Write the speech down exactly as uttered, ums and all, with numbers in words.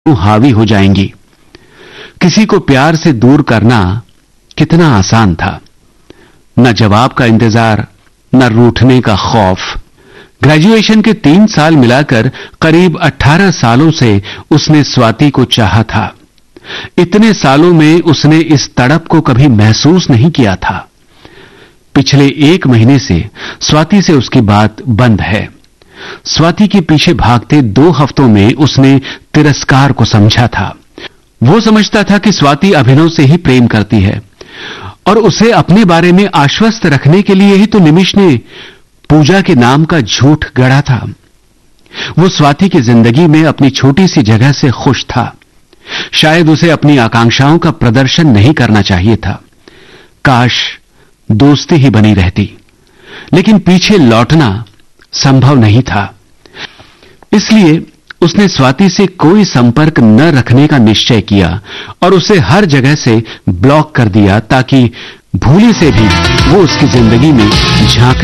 हावी हो जाएंगी। किसी को प्यार से दूर करना कितना आसान था। न जवाब का इंतजार, न रूठने का खौफ। ग्रेजुएशन के तीन साल मिलाकर करीब अठारह सालों से उसने स्वाति को चाहा था। इतने सालों में उसने इस तड़प को कभी महसूस नहीं किया था। पिछले एक महीने से स्वाति से उसकी बात बंद है। स्वाति के पीछे भागते दो हफ्तों में उसने तिरस्कार को समझा था। वो समझता था कि स्वाति अभिनव से ही प्रेम करती है और उसे अपने बारे में आश्वस्त रखने के लिए ही तो निमिष ने पूजा के नाम का झूठ गढ़ा था। वो स्वाति की जिंदगी में अपनी छोटी सी जगह से खुश था। शायद उसे अपनी आकांक्षाओं का प्रदर्शन नहीं करना चाहिए था। काश दोस्ती ही बनी रहती, लेकिन पीछे लौटना संभव नहीं था। इसलिए उसने स्वाति से कोई संपर्क न रखने का निश्चय किया और उसे हर जगह से ब्लॉक कर दिया ताकि भूले से भी वो उसकी जिंदगी में झांक